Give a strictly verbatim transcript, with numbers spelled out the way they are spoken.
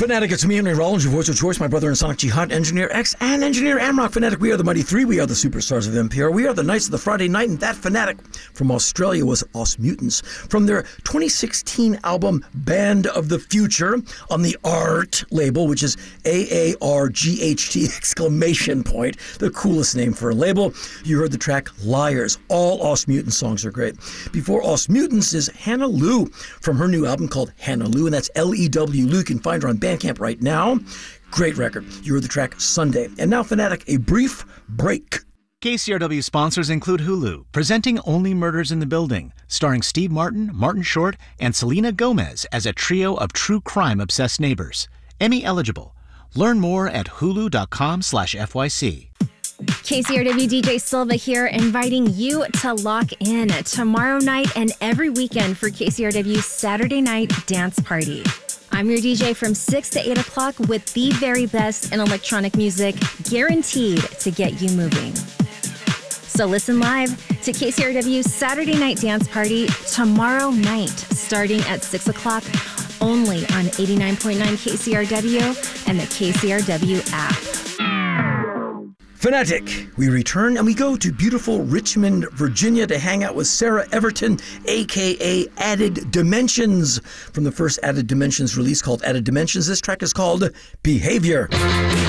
Fanatic, it's me, Henry Rollins, your voice of choice, my brother in Sonic Jihad, Engineer X, and Engineer Amrock. Fanatic, we are the Mighty Three, we are the superstars of N P R, we are the Knights of the Friday Night, and that Fanatic from Australia was Os Mutants. From their twenty sixteen album, Band of the Future, on the ART label, which is A A R G H T exclamation point, the coolest name for a label. You heard the track Liars. All Os Mutants songs are great. Before Os Mutants is Hannah Lou from her new album called Hannah Lou, and that's L E W Lou. You can find her on Bandcamp right now. Great record. You heard the track Sunday. And now, Fanatic, a brief break. K C R W sponsors include Hulu, presenting Only Murders in the Building, starring Steve Martin, Martin Short, and Selena Gomez as a trio of true crime-obsessed neighbors. Emmy eligible. Learn more at hulu.com slash FYC. K C R W D J Silva here, inviting you to lock in tomorrow night and every weekend for K C R W's Saturday Night Dance Party. I'm your D J from six to eight o'clock with the very best in electronic music, guaranteed to get you moving. So listen live to K C R W's Saturday Night Dance Party tomorrow night, starting at six o'clock, only on eighty-nine point nine K C R W and the K C R W app. Fanatic, we return and we go to beautiful Richmond, Virginia to hang out with Sarah Everton, a k a. Added Dimensions. From the first Added Dimensions release called Added Dimensions, this track is called Behavior.